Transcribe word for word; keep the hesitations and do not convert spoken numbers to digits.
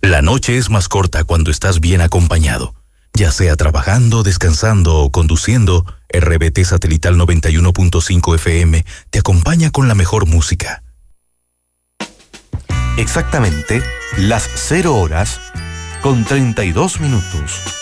La noche es más corta cuando estás bien acompañado. Ya sea trabajando, descansando o conduciendo, R B T Satelital noventa y uno punto cinco F M te acompaña con la mejor música. Exactamente las cero horas con treinta y dos minutos.